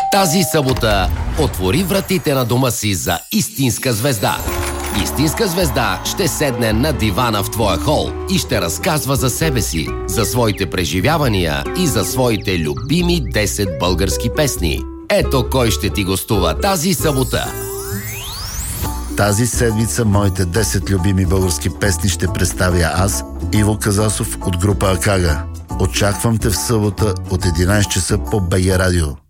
Тази събота отвори вратите на дома си за истинска звезда. Истинска звезда ще седне на дивана в твоя хол и ще разказва за себе си, за своите преживявания и за своите любими 10 български песни. Ето кой ще ти гостува тази събота. Тази седмица моите 10 любими български песни ще представя аз, Иво Казасов от група Акага. Очаквам те в събота от 11 часа по БГ Радио.